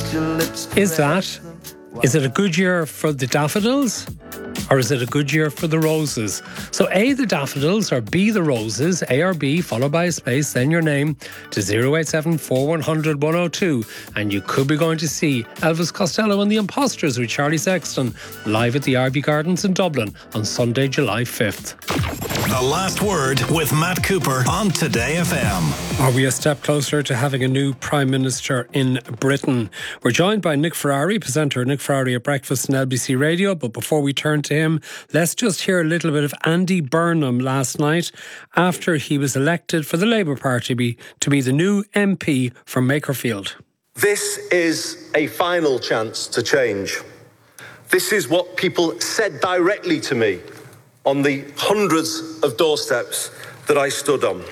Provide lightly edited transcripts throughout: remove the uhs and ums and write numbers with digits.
Is it a good year for the daffodils? Or is it a good year for the roses? So A, the daffodils, or B, the roses, A or B, followed by a space, then your name to 087 4100 102. And you could be going to see Elvis Costello and the Imposters with Charlie Sexton live at the RB Gardens in Dublin on Sunday, July 5th. The Last Word with Matt Cooper on Today FM. Are we a step closer to having a new Prime Minister in Britain? We're joined by Nick Ferrari, presenter Nick Ferrari at Breakfast on LBC Radio. But before we turn to him, let's just hear a little bit of Andy Burnham last night after he was elected for the Labour Party to be the new MP from Makerfield. This is a final chance to change. This is what people said directly to me on the hundreds of doorsteps that I stood on.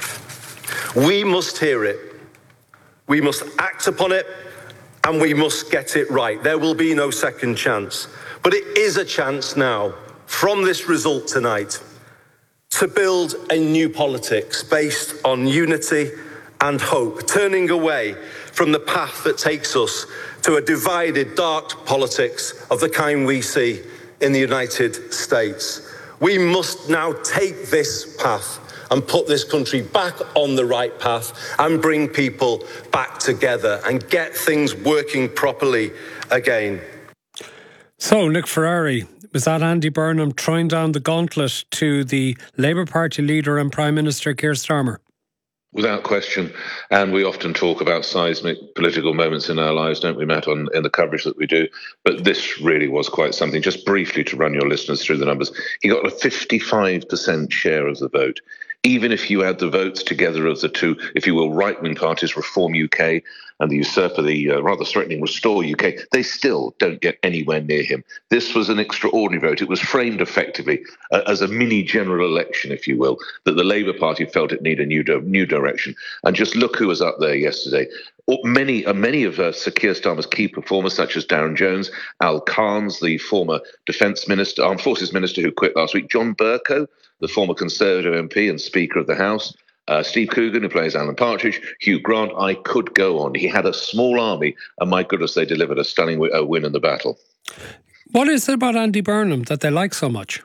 We must hear it. We must act upon it, and we must get it right. There will be no second chance. But it is a chance now, from this result tonight, to build a new politics based on unity and hope, turning away from the path that takes us to a divided, dark politics of the kind we see in the United States. We must now take this path and put this country back on the right path and bring people back together and get things working properly again. So, Nick Ferrari, was that Andy Burnham throwing down the gauntlet to the Labour Party leader and Prime Minister Keir Starmer? Without question. And we often talk about seismic political moments in our lives, don't we, Matt, in the coverage that we do? But this really was quite something. Just briefly to run your listeners through the numbers, he got a 55% share of the vote. Even if you add the votes together of the two, if you will, right-wing parties, Reform UK and the usurper, the rather threatening Restore UK, they still don't get anywhere near him. This was an extraordinary vote. It was framed effectively as a mini general election, if you will, that the Labour Party felt it needed a new direction. And just look who was up there yesterday. Many of Sir Keir Starmer's key performers, such as Darren Jones, Al Carnes, the former Defence Minister, Armed Forces Minister who quit last week, John Bercow, the former Conservative MP and Speaker of the House, Steve Coogan, who plays Alan Partridge, Hugh Grant. I could go on. He had a small army, and my goodness, they delivered a stunning win in the battle. What is it about Andy Burnham that they like so much?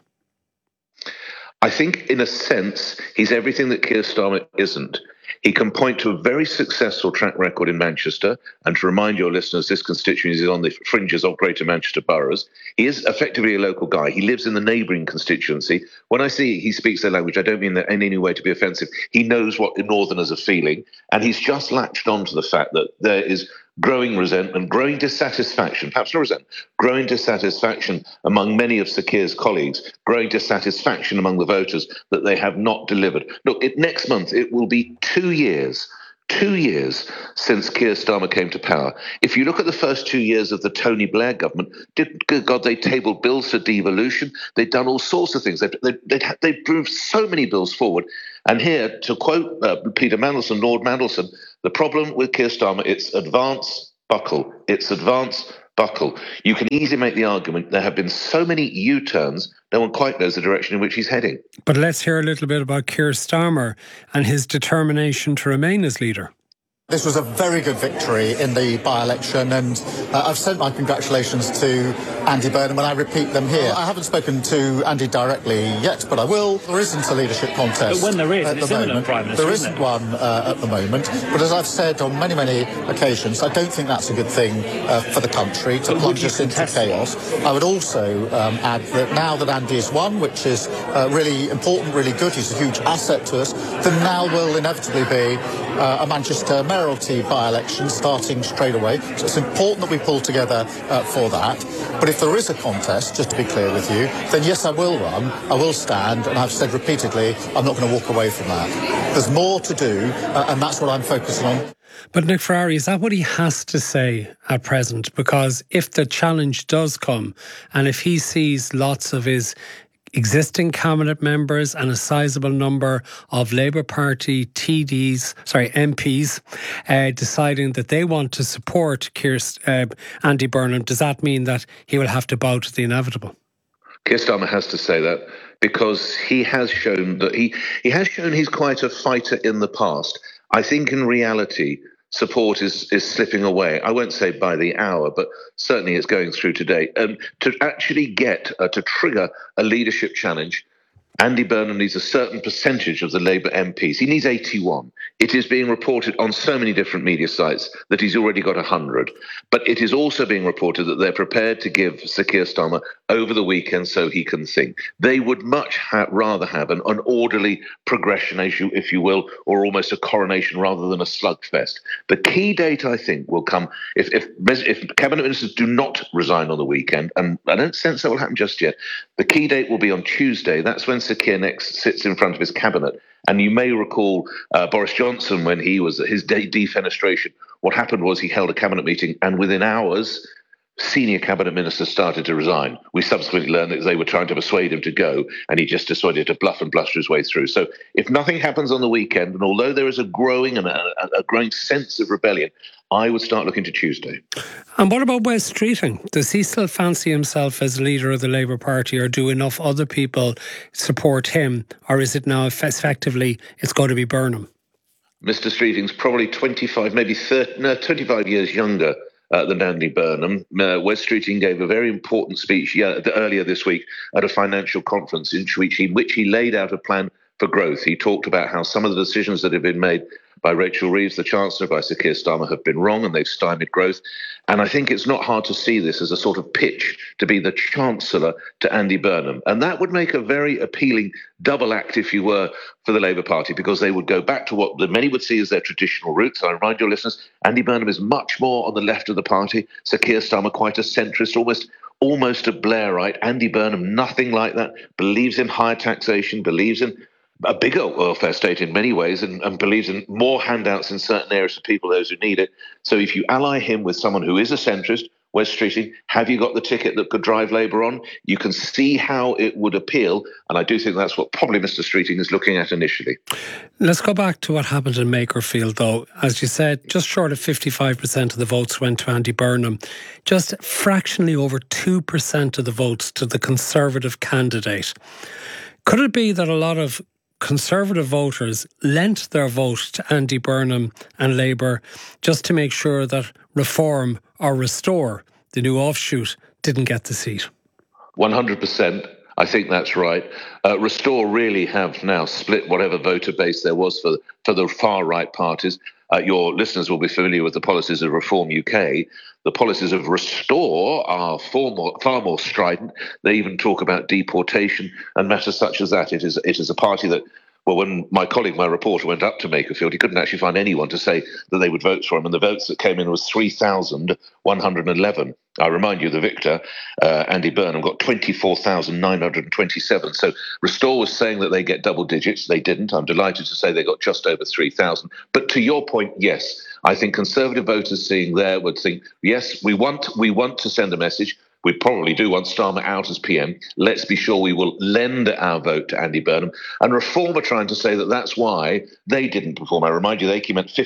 I think, in a sense, he's everything that Keir Starmer isn't. He can point to a very successful track record in Manchester, and to remind your listeners, this constituency is on the fringes of Greater Manchester boroughs. He is effectively a local guy. He lives in the neighbouring constituency. When I say he speaks their language, I don't mean that in any way to be offensive. He knows what the Northerners are feeling, and he's just latched on to the fact that there is growing resentment, growing dissatisfaction, perhaps not resentment, growing dissatisfaction among many of Sir Keir's colleagues, growing dissatisfaction among the voters that they have not delivered. Look, next month it will be 2 years since Keir Starmer came to power. If you look at the first 2 years of the Tony Blair government, good God, they tabled bills for devolution. They've done all sorts of things. They've moved so many bills forward. And here, to quote Peter Mandelson, Lord Mandelson, the problem with Keir Starmer, it's advance, buckle. It's advance, buckle. You can easily make the argument there have been so many U-turns, no one quite knows the direction in which he's heading. But let's hear a little bit about Keir Starmer and his determination to remain as leader. This was a very good victory in the by-election, and I've sent my congratulations to Andy Burnham, and I repeat them here. I haven't spoken to Andy directly yet, but I will. There isn't a leadership contest. But when there is, at the moment, Prime Minister, there isn't one at the moment. But as I've said on many, many occasions, I don't think that's a good thing for the country to plunge us into chaos. I would also add that now that Andy has won, which is really important, really good, he's a huge asset to us, then now will inevitably be a Manchester mayoralty by-election starting straight away. So it's important that we pull together for that. But if there is a contest, just to be clear with you, then yes, I will run, I will stand, and I've said repeatedly, I'm not going to walk away from that. There's more to do, and that's what I'm focusing on. But Nick Ferrari, is that what he has to say at present? Because if the challenge does come, and if he sees lots of his existing cabinet members and a sizable number of Labour Party MPs deciding that they want to support Andy Burnham, does that mean that he will have to bow to the inevitable? Keir Starmer has to say that because he has shown that he has shown he's quite a fighter in the past. I think in reality, support is slipping away. I won't say by the hour, but certainly it's going through today. To actually get, to trigger a leadership challenge, Andy Burnham needs a certain percentage of the Labour MPs. He needs 81. It is being reported on so many different media sites that he's already got 100. But it is also being reported that they're prepared to give Sir Keir Starmer over the weekend so he can think. They would much rather have an orderly progression, if you will, or almost a coronation rather than a slugfest. The key date, I think, will come if Cabinet Ministers do not resign on the weekend, and I don't sense that will happen just yet. The key date will be on Tuesday. That's when Sir Keir next sits in front of his cabinet. And you may recall Boris Johnson, when he was at his defenestration, what happened was he held a cabinet meeting, and within hours, senior cabinet ministers started to resign. We subsequently learned that they were trying to persuade him to go, and he just decided to bluff and bluster his way through. So if nothing happens on the weekend, and although there is a growing sense of rebellion, I would start looking to Tuesday. And what about Wes Streeting? Does he still fancy himself as leader of the Labour Party, or do enough other people support him? Or is it now effectively it's going to be Burnham? Mr. Streeting's probably 25, maybe 25 years younger than Andy Burnham. Wes Streeting gave a very important speech earlier this week at a financial conference in which he laid out a plan for growth. He talked about how some of the decisions that have been made by Rachel Reeves, the Chancellor, by Sir Keir Starmer, have been wrong and they've stymied growth. And I think it's not hard to see this as a sort of pitch to be the Chancellor to Andy Burnham. And that would make a very appealing double act, if you were, for the Labour Party, because they would go back to what many would see as their traditional roots. I remind your listeners, Andy Burnham is much more on the left of the party. Sir Keir Starmer, quite a centrist, almost a Blairite. Andy Burnham, nothing like that, believes in higher taxation, believes in a bigger welfare state in many ways, and believes in more handouts in certain areas for people, those who need it. So if you ally him with someone who is a centrist, Wes Streeting, have you got the ticket that could drive Labour on? You can see how it would appeal, and I do think that's what probably Mr. Streeting is looking at initially. Let's go back to what happened in Makerfield, though. As you said, just short of 55% of the votes went to Andy Burnham. Just fractionally over 2% of the votes to the Conservative candidate. Could it be that a lot of Conservative voters lent their vote to Andy Burnham and Labour just to make sure that Reform or Restore, the new offshoot, didn't get the seat? 100%. I think that's right. Restore really have now split whatever voter base there was for the far-right parties. Your listeners will be familiar with the policies of Reform UK. The policies of Restore are far more strident. They even talk about deportation and matters such as that. It is a party that, well, when my reporter, went up to Makerfield, he couldn't actually find anyone to say that they would vote for him. And the votes that came in was 3,111. I remind you, the victor, Andy Burnham, got 24,927. So Restore was saying that they get double digits. They didn't. I'm delighted to say they got just over 3,000. But to your point, yes, I think Conservative voters seeing there would think, yes, we want to send a message. We probably do want Starmer out as PM. Let's be sure we will lend our vote to Andy Burnham. And Reform are trying to say that that's why they didn't perform. I remind you, they came at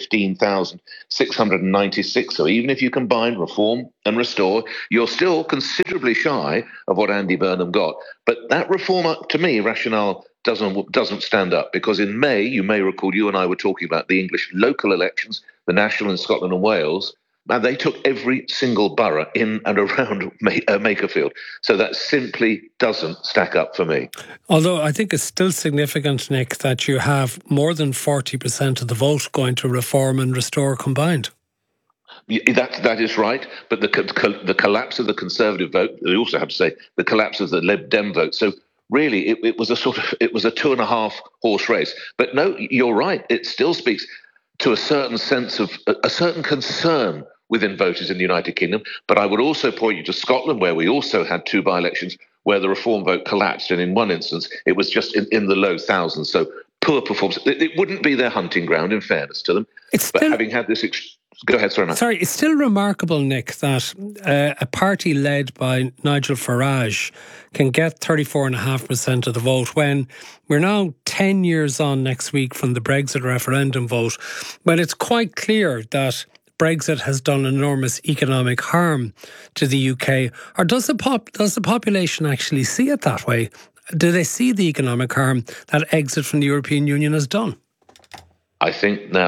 15,696. So even if you combine Reform and Restore, you're still considerably shy of what Andy Burnham got. But that Reform, to me, rationale doesn't stand up, because in May, you may recall, you and I were talking about the English local elections, the national in Scotland and Wales. And they took every single borough in and around Makerfield. So that simply doesn't stack up for me. Although I think it's still significant, Nick, that you have more than 40% of the vote going to Reform and Restore combined. That is right. But the collapse of the Conservative vote, we also have to say the collapse of the Lib Dem vote. So really, it was a 2.5 horse race. But no, you're right. It still speaks to a certain sense of a certain concern within voters in the United Kingdom. But I would also point you to Scotland, where we also had 2 by-elections where the Reform vote collapsed. And in one instance, it was just in the low thousands. So poor performance. It wouldn't be their hunting ground, in fairness to them. But having had this... Go ahead, sorry, Matt. Sorry, it's still remarkable, Nick, that a party led by Nigel Farage can get 34.5% of the vote when we're now 10 years on next week from the Brexit referendum vote, when it's quite clear that Brexit has done enormous economic harm to the UK. Or does the population actually see it that way? Do they see the economic harm that exit from the European Union has done? I think now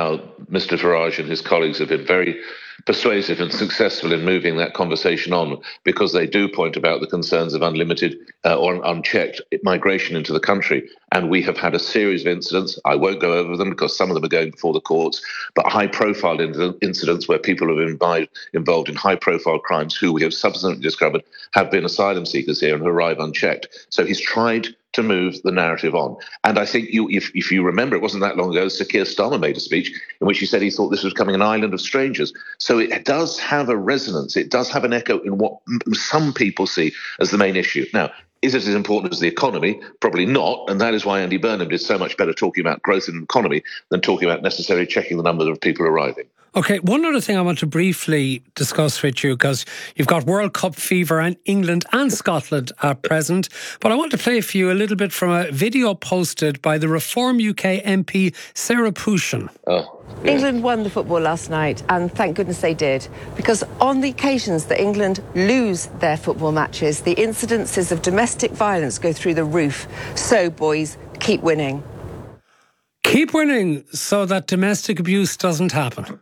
Mr. Farage and his colleagues have been very persuasive and successful in moving that conversation on, because they do point about the concerns of unlimited or unchecked migration into the country. And we have had a series of incidents. I won't go over them because some of them are going before the courts, but high-profile incidents where people have been involved in high-profile crimes who we have subsequently discovered have been asylum seekers here and who arrive unchecked. So he's tried to move the narrative on. And I think if you remember, it wasn't that long ago, Sir Keir Starmer made a speech in which he said he thought this was becoming an island of strangers. So it does have a resonance. It does have an echo in what some people see as the main issue. Now, is it as important as the economy? Probably not. And that is why Andy Burnham did so much better talking about growth in the economy than talking about necessarily checking the number of people arriving. OK, one other thing I want to briefly discuss with you, because you've got World Cup fever in England and Scotland at present, but I want to play for you a little bit from a video posted by the Reform UK MP Sarah Pushen. Oh, yeah. England won the football last night, and thank goodness they did, because on the occasions that England lose their football matches, the incidences of domestic violence go through the roof. So, boys, keep winning. Keep winning so that domestic abuse doesn't happen.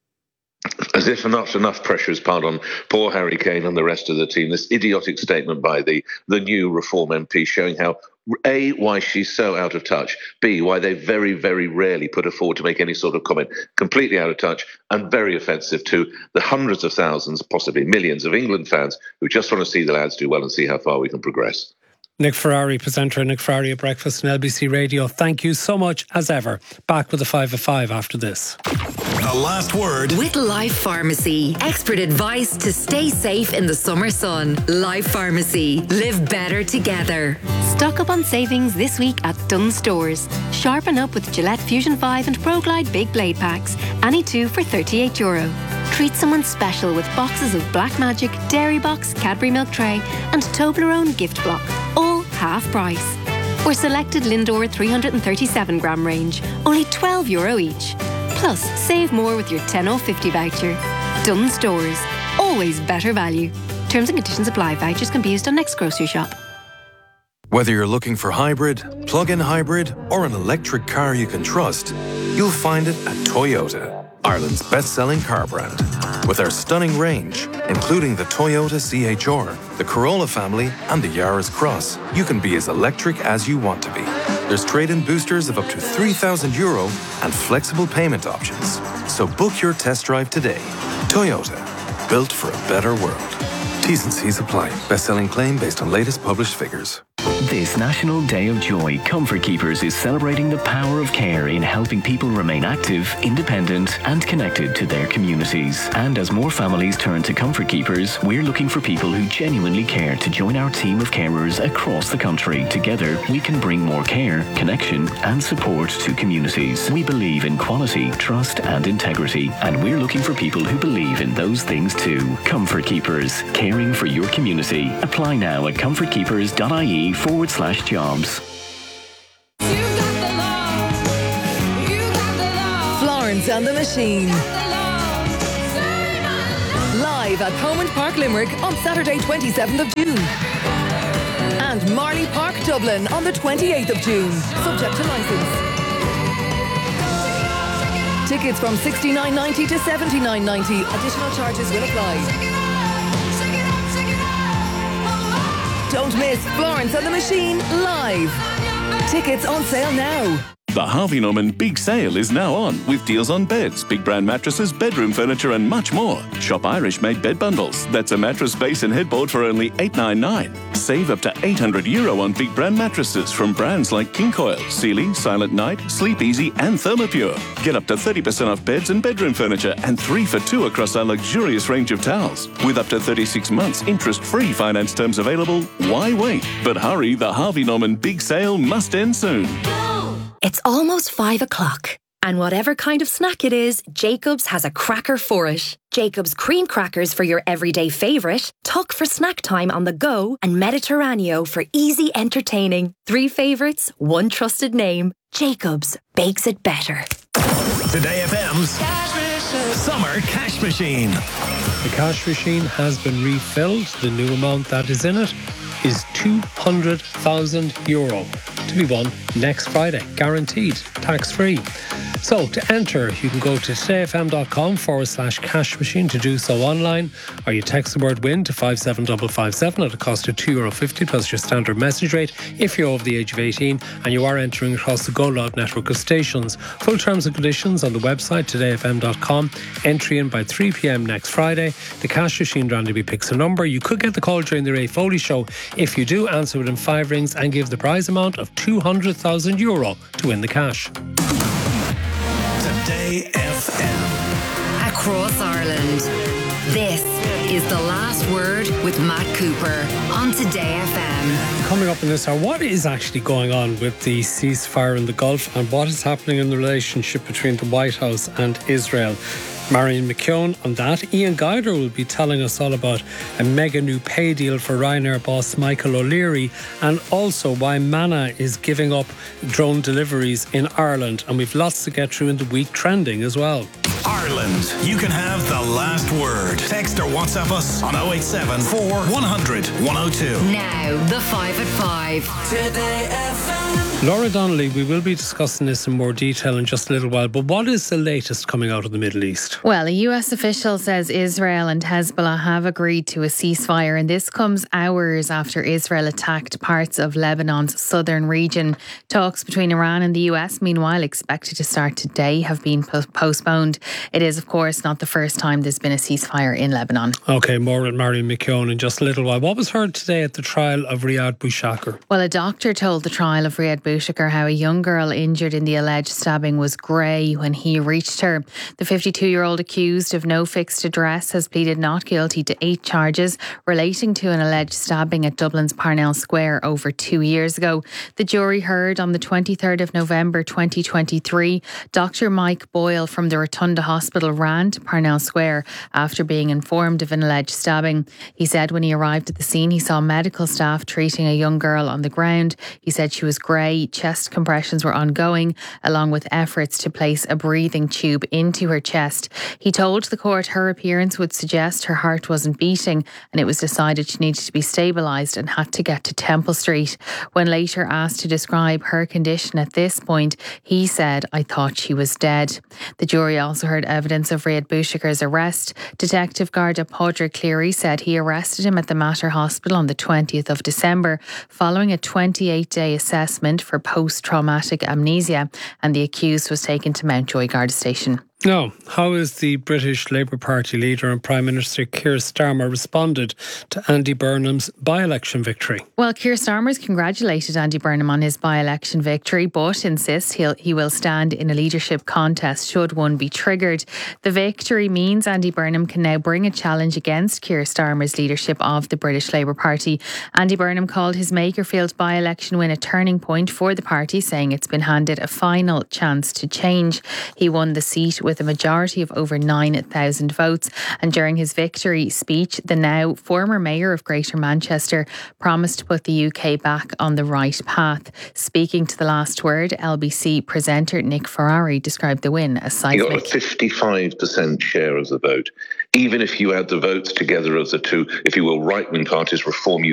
As if not enough pressure is piled on poor Harry Kane and the rest of the team. This idiotic statement by the new Reform MP showing how, A, why she's so out of touch, B, why they very, very rarely put her forward to make any sort of comment, completely out of touch and very offensive to the hundreds of thousands, possibly millions of England fans who just want to see the lads do well and see how far we can progress. Nick Ferrari, presenter Nick Ferrari at Breakfast on LBC Radio. Thank you so much, as ever. Back with the 5 of 5 after this. The last word with Life Pharmacy. Expert advice to stay safe in the summer sun. Life Pharmacy. Live better together. Stock up on savings this week at Dunnes Stores. Sharpen up with Gillette Fusion 5 and ProGlide Big Blade Packs. Any two for €38. Treat someone special with boxes of Black Magic, Dairy Box, Cadbury Milk Tray and Toblerone Gift Block. All half price. Or selected Lindor 337 gram range. Only €12 each. Plus, save more with your 10/50 voucher. Dunnes Stores. Always better value. Terms and conditions apply. Vouchers can be used on next grocery shop. Whether you're looking for hybrid, plug-in hybrid, or an electric car you can trust, you'll find it at Toyota, Ireland's best-selling car brand. With our stunning range, including the Toyota CHR, the Corolla family, and the Yaris Cross, you can be as electric as you want to be. There's trade-in boosters of up to €3,000 and flexible payment options. So book your test drive today. Toyota, built for a better world. T's and C's apply. Best-selling claim based on latest published figures. This National Day of Joy, Comfort Keepers is celebrating the power of care in helping people remain active, independent and connected to their communities. And as more families turn to Comfort Keepers, we're looking for people who genuinely care to join our team of carers across the country. Together, we can bring more care, connection and support to communities. We believe in quality, trust and integrity, and we're looking for people who believe in those things too. Comfort Keepers, caring for your community. Apply now at comfortkeepers.ie/jobs. Florence and the Machine. Live at Thomond Park Limerick on Saturday 27th of June. And Marley Park Dublin on the 28th of June. Subject to licence. Tickets from $69.90 to $79.90. Additional charges will apply. Don't miss Florence and the Machine live. Tickets on sale now. The Harvey Norman Big Sale is now on, with deals on beds, big brand mattresses, bedroom furniture and much more. Shop Irish-made bed bundles. That's a mattress base and headboard for only $8.99. Save up to €800 on big brand mattresses from brands like King Coil, Sealy, Silent Night, Sleep Easy and Thermopure. Get up to 30% off beds and bedroom furniture and 3 for 2 across our luxurious range of towels. With up to 36 months interest-free finance terms available, why wait? But hurry, the Harvey Norman Big Sale must end soon. It's almost 5 o'clock. And whatever kind of snack it is, Jacobs has a cracker for it. Jacobs cream crackers for your everyday favourite, Tuck for snack time on the go, and Mediterraneo for easy entertaining. 3 favourites, 1 trusted name. Jacobs bakes it better. Today FM's Summer Cash Machine. The cash machine has been refilled. The new amount that is in it is €200,000 to be won next Friday, guaranteed, tax-free. So to enter, you can go to todayfm.com/cash machine to do so online, or you text the word WIN to 57557 at a cost of €2.50 plus your standard message rate if you're over the age of 18 and you are entering across the Go Loud network of stations. Full terms and conditions on the website todayfm.com. Entry in by 3 p.m. next Friday. The cash machine randomly picks a number. You could get the call during the Ray Foley show if you do answer within 5 rings and give the prize amount of €200,000 to win the cash. Today FM. Across Ireland. This is The Last Word with Matt Cooper on Today FM. Coming up in this hour, what is actually going on with the ceasefire in the Gulf and what is happening in the relationship between the White House and Israel? Marion McKeown on that. Ian Geider will be telling us all about a mega new pay deal for Ryanair boss Michael O'Leary, and also why Mana is giving up drone deliveries in Ireland. And we've lots to get through in the week trending as well. Ireland, you can have the last word. Text or WhatsApp us on 087 4 100 102. Now, the 5 at 5. Today FM. Laura Donnelly, we will be discussing this in more detail in just a little while, but what is the latest coming out of the Middle East? Well, a US official says Israel and Hezbollah have agreed to a ceasefire, and this comes hours after Israel attacked parts of Lebanon's southern region. Talks between Iran and the US, meanwhile expected to start today, have been postponed. It is, of course, not the first time there's been a ceasefire in Lebanon. OK, more with Marion McKeown in just a little while. What was heard today at the trial of Riyad Boushakar? Well, a doctor told the trial of Riyad Boushakar how a young girl injured in the alleged stabbing was grey when he reached her. The 52-year-old accused of no fixed address has pleaded not guilty to 8 charges relating to an alleged stabbing at Dublin's Parnell Square over 2 years ago. The jury heard on the 23rd of November 2023. Dr. Mike Boyle from the Rotunda Hospital ran to Parnell Square after being informed of an alleged stabbing. He said when he arrived at the scene he saw medical staff treating a young girl on the ground. He said she was grey, chest compressions were ongoing, along with efforts to place a breathing tube into her chest. He told the court her appearance would suggest her heart wasn't beating, and it was decided she needed to be stabilised and had to get to Temple Street. When later asked to describe her condition at this point, he said, "I thought she was dead." The jury also heard evidence of Riyad Boushakar's arrest. Detective Garda Padraig Cleary said he arrested him at the Mater Hospital on the 20th of December following a 28-day assessment for post-traumatic amnesia, and the accused was taken to Mountjoy Garda Station. Now, how has the British Labour Party leader and Prime Minister Keir Starmer responded to Andy Burnham's by-election victory? Well, Keir Starmer's congratulated Andy Burnham on his by-election victory, but insists he will stand in a leadership contest should one be triggered. The victory means Andy Burnham can now bring a challenge against Keir Starmer's leadership of the British Labour Party. Andy Burnham called his Makerfield by-election win a turning point for the party, saying it's been handed a final chance to change. He won the seat with a majority of over 9,000 votes. And during his victory speech, the now former mayor of Greater Manchester promised to put the UK back on the right path. Speaking to The Last Word, LBC presenter Nick Ferrari described the win as seismic. He got a 55% share of the vote. Even if you add the votes together of the two, if you will, right-wing parties, Reform